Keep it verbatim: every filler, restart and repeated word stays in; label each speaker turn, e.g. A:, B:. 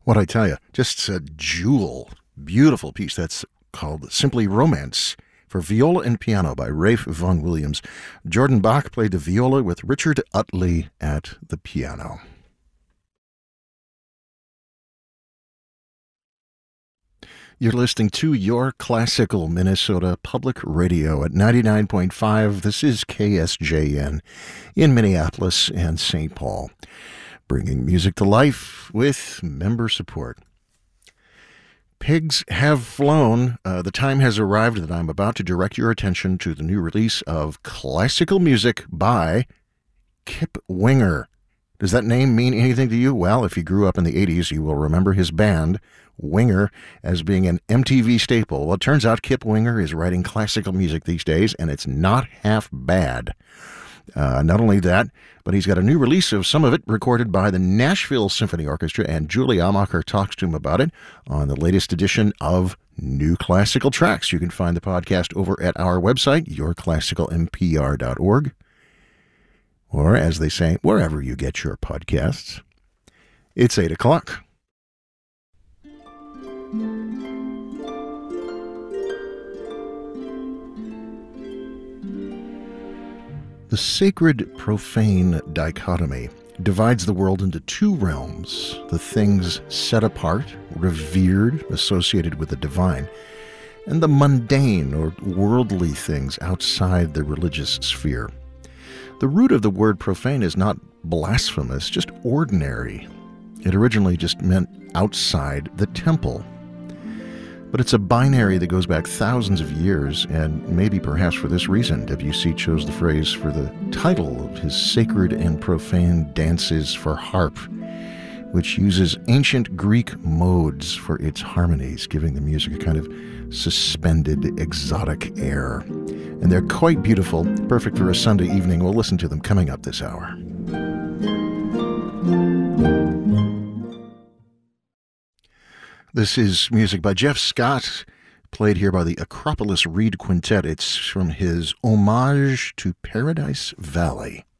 A: What I tell you, just a jewel. Beautiful piece. That's called Simply Romance for viola and piano by Ralph Vaughan Williams. Jordan Bach played the viola with Richard Utley at the piano. You're listening to Your Classical Minnesota Public Radio at ninety-nine point five. This is K S J N in Minneapolis and Saint Paul, bringing music to life with member support. Pigs have flown. Uh, the time has arrived that I'm about to direct your attention to the new release of classical music by Kip Winger. Does that name mean anything to you? Well, if you grew up in the eighties, you will remember his band, Winger, as being an M T V staple. Well, it turns out Kip Winger is writing classical music these days, and it's not half bad. Uh, not only that, but he's got a new release of some of it recorded by the Nashville Symphony Orchestra, and Julie Amacher talks to him about it on the latest edition of New Classical Tracks. You can find the podcast over at our website, your classical m p r dot org, or, as they say, wherever you get your podcasts. It's eight o'clock. The sacred-profane dichotomy divides the world into two realms: the things set apart, revered, associated with the divine, and the mundane or worldly things outside the religious sphere. The root of the word profane is not blasphemous, just ordinary. It originally just meant outside the temple. But it's a binary that goes back thousands of years, and maybe perhaps for this reason, Debussy chose the phrase for the title of his Sacred and Profane Dances for Harp, which uses ancient Greek modes for its harmonies, giving the music a kind of suspended, exotic air. And they're quite beautiful, perfect for a Sunday evening. We'll listen to them coming up this hour. This is music by Jeff Scott, played here by the Acropolis Reed Quintet. It's from his Homage to Paradise Valley.